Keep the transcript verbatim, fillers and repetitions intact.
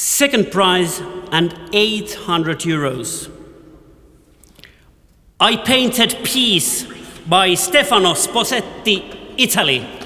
Second prize and eight hundred euros. I painted Peace by Stefano Sposetti, Italy.